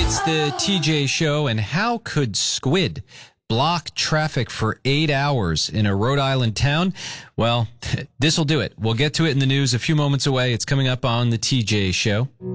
It's the TJ Show, and how could squid block traffic for 8 hours in a Rhode Island town? Well, this will do it. We'll get to it in the news a few moments away. It's coming up on the TJ Show.